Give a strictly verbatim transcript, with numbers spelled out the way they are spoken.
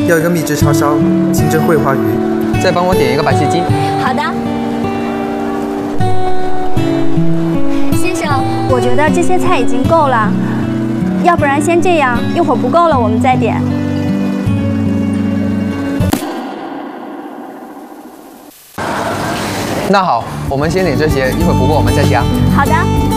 要一个秘制叉烧，清蒸桂花鱼， 再帮我点一个白切鸡。 好的。先生，我觉得这些菜已经够了，要不然先这样，一会儿不够了我们再点。 那好，我们先点这些，一会儿不够我们再加。 好的。